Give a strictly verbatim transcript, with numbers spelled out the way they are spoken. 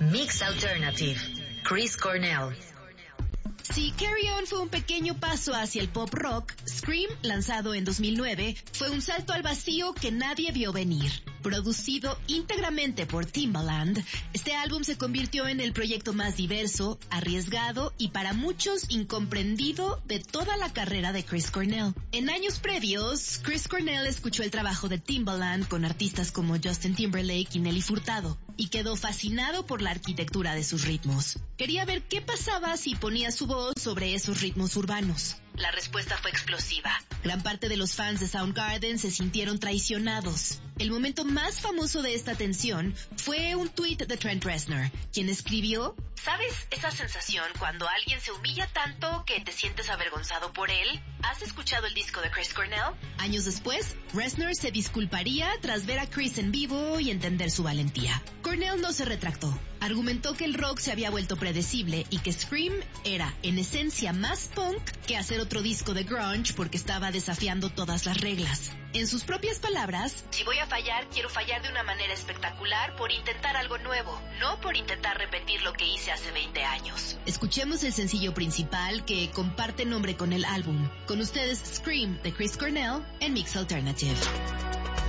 Mix Alternative, Chris Cornell. Si Carry On fue un pequeño paso hacia el pop rock, Scream, lanzado en dos mil nueve, fue un salto al vacío que nadie vio venir. Producido íntegramente por Timbaland, este álbum se convirtió en el proyecto más diverso, arriesgado y para muchos incomprendido de toda la carrera de Chris Cornell. En años previos, Chris Cornell escuchó el trabajo de Timbaland con artistas como Justin Timberlake y Nelly Furtado, y quedó fascinado por la arquitectura de sus ritmos. Quería ver qué pasaba si ponía su voz sobre esos ritmos urbanos. La respuesta fue explosiva. Gran parte de los fans de Soundgarden se sintieron traicionados. El momento más famoso de esta tensión fue un tuit de Trent Reznor, quien escribió: ¿sabes esa sensación cuando alguien se humilla tanto que te sientes avergonzado por él? ¿Has escuchado el disco de Chris Cornell? Años después, Reznor se disculparía tras ver a Chris en vivo y entender su valentía. Cornell no se retractó. Argumentó que el rock se había vuelto predecible y que Scream era, en esencia, más punk que hacer otro disco de grunge porque estaba desafiando todas las reglas. En sus propias palabras: si voy a fallar, quiero fallar de una manera espectacular por intentar algo nuevo, no por intentar repetir lo que hice hace veinte años. Escuchemos el sencillo principal que comparte nombre con el álbum. Con ustedes, Scream, de Chris Cornell, en Mix Alternative.